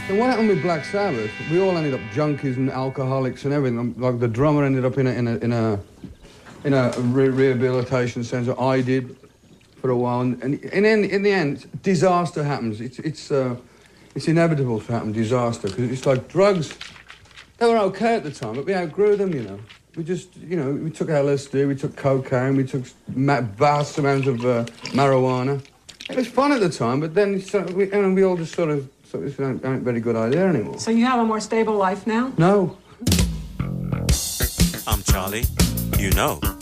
And what happened with Black Sabbath? We all ended up junkies and alcoholics and everything. Like the drummer ended up in a rehabilitation centre. I did for a while, and in the end, disaster happens. It's inevitable to happen, disaster, because it's like drugs. They were okay at the time, but we outgrew them, you know. We just, you know, we took LSD, we took cocaine, we took vast amounts of marijuana. It was fun at the time, but then we all just sort of it's not a very good idea anymore. So you have a more stable life now? No. I'm Charlie. You know.